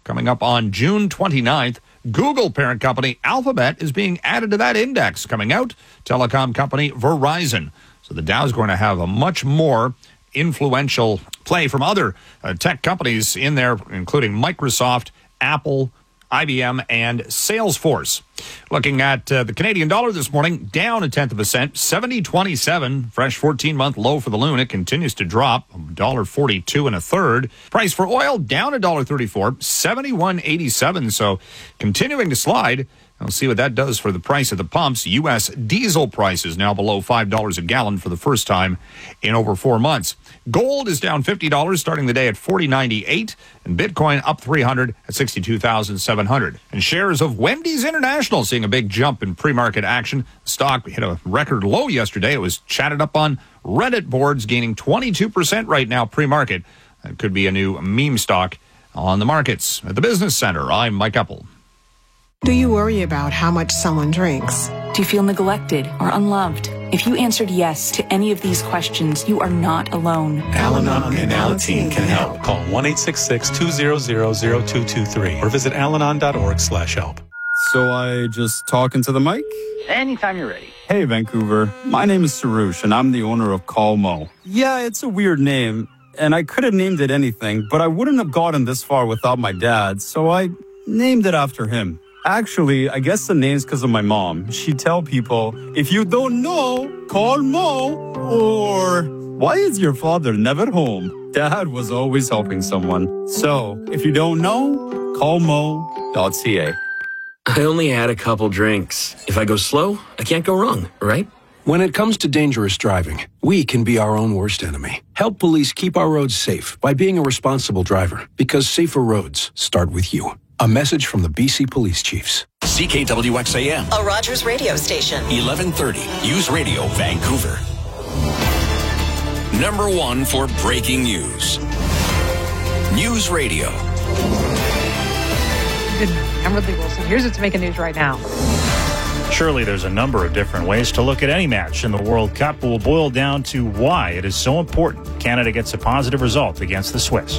Coming up on June 29th, Google parent company Alphabet is being added to that index. Coming out, telecom company Verizon. So the Dow is going to have a much more influential play from other tech companies in there, including Microsoft, Apple, IBM, and Salesforce. Looking at the Canadian dollar this morning, down 0.1 cent, 70.27, fresh 14-month low for the loon. It continues to drop, $1.42 1/3. Price for oil down $1.34, 71.87. So continuing to slide. We'll see what that does for the price of the pumps. U.S. diesel prices now below $5 a gallon for the first time in over 4 months. Gold is down $50, starting the day at $40.98, and Bitcoin up $300 at $62,700. And shares of Wendy's International seeing a big jump in pre-market action. The stock hit a record low yesterday. It was chatted up on Reddit boards, gaining 22% right now pre-market. That could be a new meme stock on the markets. At the Business Center, I'm Mike Eppel. Do you worry about how much someone drinks? Do you feel neglected or unloved? If you answered yes to any of these questions, you are not alone. Al-Anon and Alateen can help. Call 1-866-200-0223 or visit alanon.org/help. So I just talk into the mic? Anytime you're ready. Hey, Vancouver. My name is Sarush, and I'm the owner of Call Mo. Yeah, it's a weird name, and I could have named it anything, but I wouldn't have gotten this far without my dad, so I named it after him. Actually, I guess the name's because of my mom. She'd tell people, if you don't know, call Mo. Or, why is your father never home? Dad was always helping someone. So, if you don't know, call mo.ca. I only had a couple drinks. If I go slow, I can't go wrong, right? When it comes to dangerous driving, we can be our own worst enemy. Help police keep our roads safe by being a responsible driver, because safer roads start with you. A message from the BC Police Chiefs. CKWXAM, a Rogers radio station. 1130 News Radio, Vancouver. Number 1 for breaking news. News Radio. Good morning. I'm Ridley Wilson. Here's what's making news right now. Surely there's a number of different ways to look at any match in the World Cup, but will boil down to why it is so important Canada gets a positive result against the Swiss.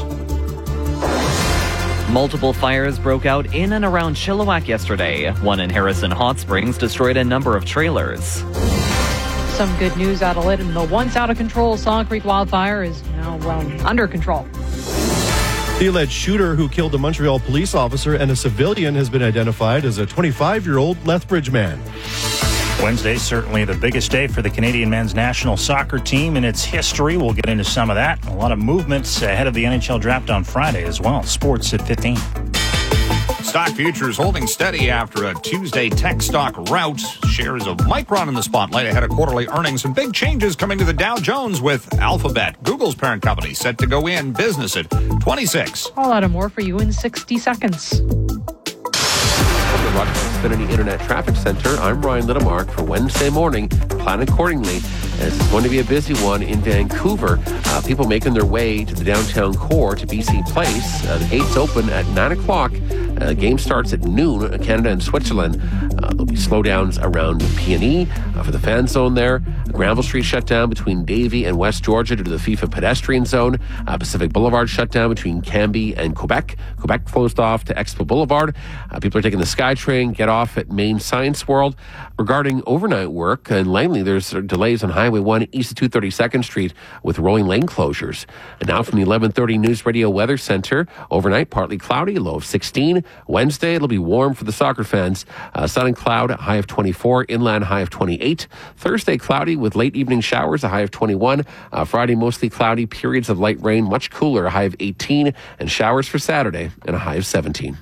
Multiple fires broke out in and around Chilliwack yesterday. One in Harrison Hot Springs destroyed a number of trailers. Some good news out of Lytton. The once out-of-control Salt Creek wildfire is now, under control. The alleged shooter who killed a Montreal police officer and a civilian has been identified as a 25-year-old Lethbridge man. Wednesday, certainly the biggest day for the Canadian men's national soccer team in its history. We'll get into some of that. A lot of movements ahead of the NHL draft on Friday as well. Sports at 15. Stock futures holding steady after a Tuesday tech stock rout. Shares of Micron in the spotlight ahead of quarterly earnings, and big changes coming to the Dow Jones with Alphabet, Google's parent company, set to go in business at 26. I'll add more for you in 60 seconds. From the Rogers Xfinity Internet Traffic Center, I'm Ryan Littlemark for Wednesday morning. Plan accordingly, as it's going to be a busy one in Vancouver. People making their way to the downtown core to BC Place. The gates open at 9 o'clock. Game starts at noon, Canada and Switzerland. There'll be slowdowns around P&E for the fan zone there. Granville Street shut down between Davie and West Georgia due to the FIFA pedestrian zone. Pacific Boulevard shut down between Cambie and Quebec. Quebec closed off to Expo Boulevard. People are taking the SkyTrain, get off at Main Science World. Regarding overnight work in Langley, there's delays on Highway 1 east of 232nd Street with rolling lane closures. And now from the 1130 News Radio Weather Center, overnight partly cloudy, low of 16. Wednesday, it'll be warm for the soccer fans. Sun and cloud, a high of 24. Inland, high of 28. Thursday, cloudy with late evening showers, a high of 21. Friday, mostly cloudy, periods of light rain, much cooler, a high of 18. And showers for Saturday, and a high of 17.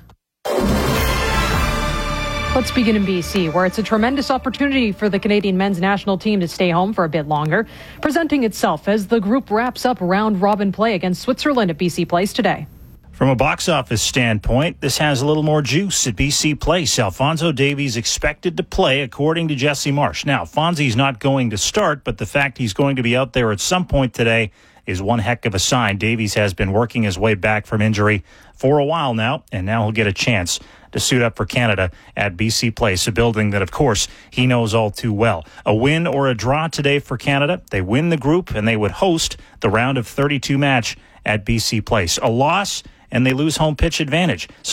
Let's begin in BC, where it's a tremendous opportunity for the Canadian men's national team to stay home for a bit longer, presenting itself as the group wraps up round-robin play against Switzerland at BC Place today. From a box office standpoint, this has a little more juice at BC Place. Alphonso Davies expected to play, according to Jesse Marsh. Now, Fonzie's not going to start, but the fact he's going to be out there at some point today is one heck of a sign. Davies has been working his way back from injury for a while now, and now he'll get a chance to suit up for Canada at BC Place, a building that, of course, he knows all too well. A win or a draw today for Canada. They win the group, and they would host the round of 32 match at BC Place. A loss, and they lose home pitch advantage.